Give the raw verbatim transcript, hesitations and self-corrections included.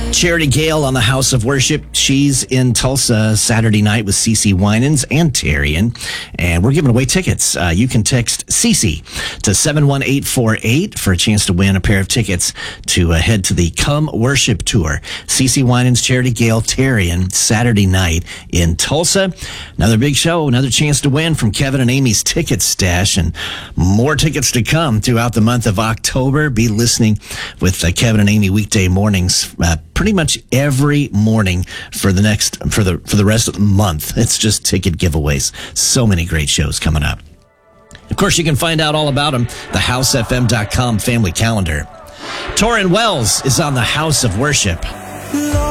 Charity Gale on the House of Worship. She's in Tulsa Saturday night with CeCe Winans and Tarian, and we're giving away tickets. Uh, you can text CeCe to seven one eight four eight for a chance to win a pair of tickets to uh, head to the Come Worship Tour. CeCe Winans, Charity Gale, Tarian, Saturday night in Tulsa. Another big show, another chance to win from Kevin and Amy's Ticket Stash, and more tickets to come throughout the month of October. Be listening with uh, Kevin and Amy weekday mornings, uh, pretty much every morning for the next for the for the rest of the month. It's just ticket giveaways. So many great shows coming up. Of course, you can find out all about them, the house f m dot com family calendar. Torrin Wells is on the House of Worship.